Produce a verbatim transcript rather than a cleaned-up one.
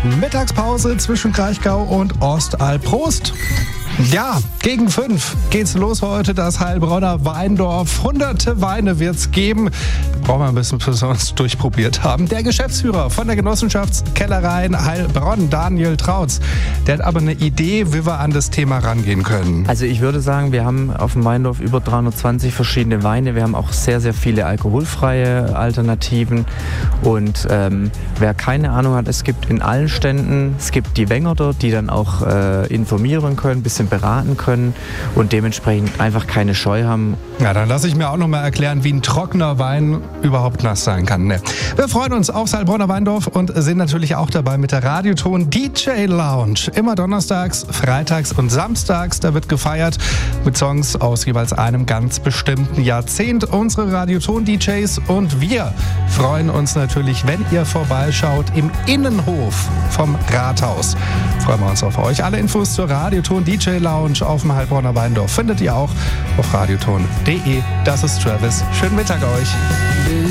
Mittagspause zwischen Kraichgau und Ostalb. Prost! Ja, gegen fünf geht's los heute, das Heilbronner Weindorf. Hunderte Weine wird's geben. Brauchen wir ein bisschen, bis wir uns durchprobiert haben. Der Geschäftsführer von der Genossenschaftskellereien Heilbronn, Daniel Trautz, der hat aber eine Idee, wie wir an das Thema rangehen können. Also ich würde sagen, wir haben auf dem Weindorf über dreihundertzwanzig verschiedene Weine. Wir haben auch sehr, sehr viele alkoholfreie Alternativen. Und ähm, wer keine Ahnung hat, es gibt in allen Ständen, es gibt die Wenger dort, die dann auch äh, informieren können, ein bisschen beraten können und dementsprechend einfach keine Scheu haben. Ja, dann lasse ich mir auch noch mal erklären, wie ein trockener Wein überhaupt nass sein kann. Ne. Wir freuen uns aufs Heilbronner Weindorf und sind natürlich auch dabei mit der Radioton D J Lounge. Immer donnerstags, freitags und samstags, da wird gefeiert mit Songs aus jeweils einem ganz bestimmten Jahrzehnt. Unsere Radioton-D Js und wir freuen uns natürlich, wenn ihr vorbeischaut im Innenhof vom Rathaus. Freuen wir uns auf euch. Alle Infos zur Radioton-D J Lounge auf dem Heilbronner Weindorf findet ihr auch auf radioton punkt de. Das ist Travis. Schönen Mittag euch.